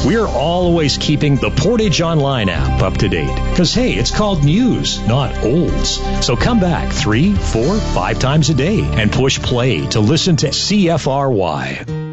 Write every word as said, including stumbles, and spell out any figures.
we're always keeping the Portage Online app up to date. Because, hey, it's called news, not olds. So come back three, four, five times a day and push play to listen to C F R Y.